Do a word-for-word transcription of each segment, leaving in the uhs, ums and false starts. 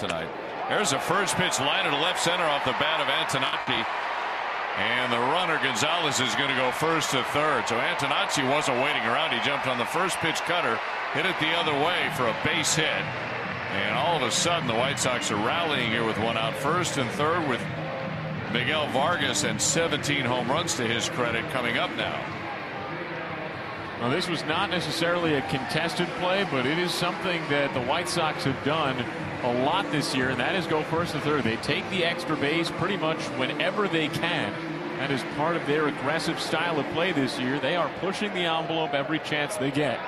tonight. There's a first pitch liner to left center off the bat of Antonacci. And the runner Gonzalez is going to go first to third. So Antonacci wasn't waiting around. He jumped on the first pitch cutter, hit it the other way for a base hit. And all of a sudden the White Sox are rallying here with one out, first and third, with Miguel Vargas and seventeen home runs to his credit coming up now. Well, this was not necessarily a contested play, but it is something that the White Sox have done a lot this year, and that is go first and third. They take the extra base pretty much whenever they can. That is part of their aggressive style of play this year. They are pushing the envelope every chance they get.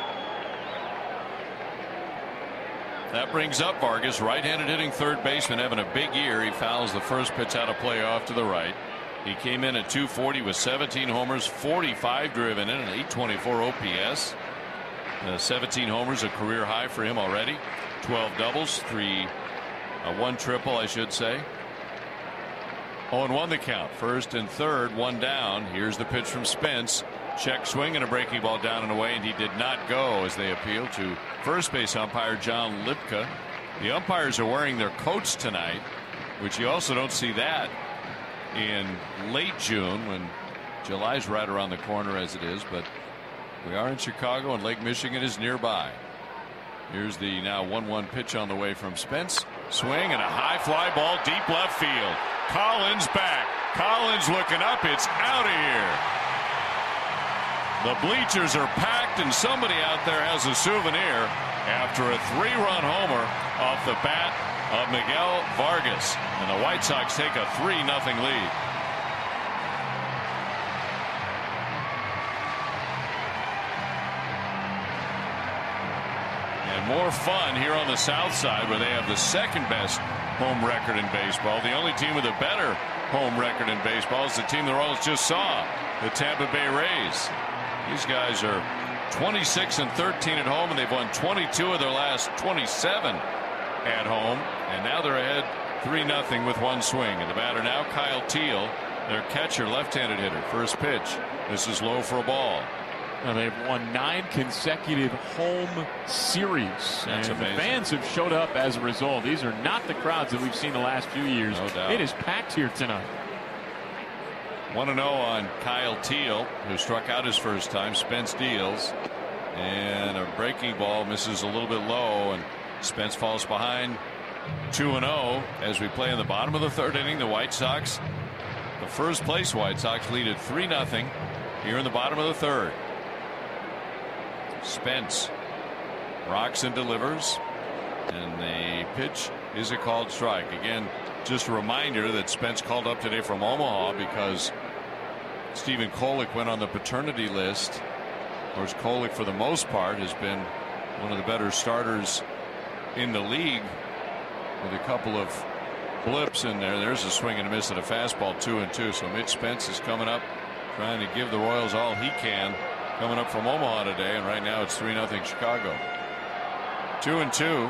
That brings up Vargas, right-handed hitting third baseman, having a big year. He fouls the first pitch out of play off to the right. He came in at two forty with seventeen homers, forty-five driven in, an eight twenty-four O P S. Uh, seventeen homers, a career high for him already. twelve doubles, three, uh, one triple, I should say. oh and one the count. First and third, one down. Here's the pitch from Spence. Check swing and a breaking ball down and away, and he did not go as they appeal to first base umpire John Lipka. The umpires are wearing their coats tonight, which you also don't see that in late June, when July's right around the corner as it is. But we are in Chicago and Lake Michigan is nearby. Here's the now one one pitch on the way from Spence. Swing and a high fly ball deep left field. Collins back. Collins looking up. It's out of here. The bleachers are packed, and somebody out there has a souvenir after a three-run homer off the bat of Miguel Vargas. And the White Sox take a three nothing lead. And more fun here on the south side, where they have the second best home record in baseball. The only team with a better home record in baseball is the team the Royals just saw, the Tampa Bay Rays. These guys are twenty-six and thirteen at home, and they've won twenty-two of their last twenty-seven at home. And now they're ahead three nothing with one swing. And the batter now, Kyle Teel, their catcher, left-handed hitter. First pitch. This is low for a ball. Now they've won nine consecutive home series. That's and amazing. The fans have showed up as a result. These are not the crowds that we've seen the last few years. No doubt. It is packed here tonight. one and oh on Kyle Teel, who struck out his first time. Spence deals, and a breaking ball misses a little bit low, and Spence falls behind two and oh as we play in the bottom of the third inning. The White Sox, the first place White Sox, lead at three nothing here in the bottom of the third. Spence rocks and delivers, and the pitch is a called strike. Again, just a reminder that Spence called up today from Omaha because Stephen Kolek went on the paternity list. Of course, Kolek, for the most part, has been one of the better starters in the league, with a couple of blips in there. There's a swing and a miss at a fastball, two and two. So Mitch Spence is coming up, trying to give the Royals all he can, coming up from Omaha today. And right now it's three nothing Chicago. Two and two.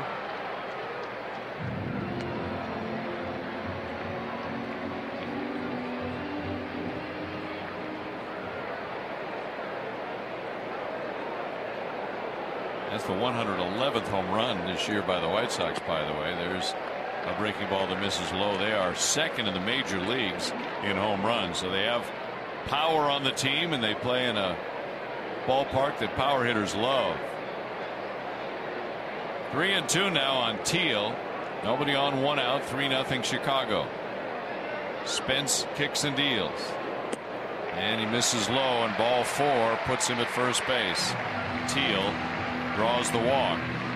That's the one hundred eleventh home run this year by the White Sox, by the way. There's a breaking ball that misses low. They are second in the major leagues in home runs. So they have power on the team, and they play in a ballpark that power hitters love. Three and two now on Teel. Nobody on, one out. Three nothing Chicago. Spence kicks and deals, and he misses low, and ball four puts him at first base. Teel draws the walk.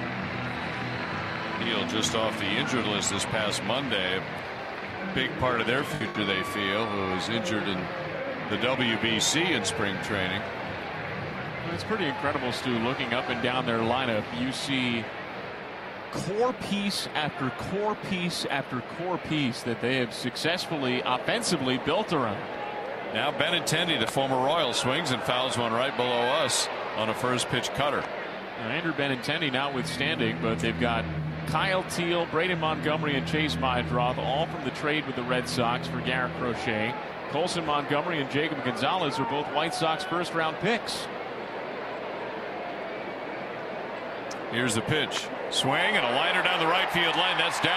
Teel just off the injured list this past Monday. A big part of their future, they feel, who was injured in the W B C in spring training. It's pretty incredible, Stu. Looking up and down their lineup, you see core piece after core piece after core piece that they have successfully offensively built around. Now Benintendi, the former Royal, swings and fouls one right below us on a first pitch cutter. Now, Andrew Benintendi notwithstanding, but they've got Kyle Teel, Braden Montgomery, and Chase Meidroth, all from the trade with the Red Sox for Garrett Crochet. Colson Montgomery and Jacob Gonzalez are both White Sox first round picks. Here's the pitch. Swing and a liner down the right field line. That's down.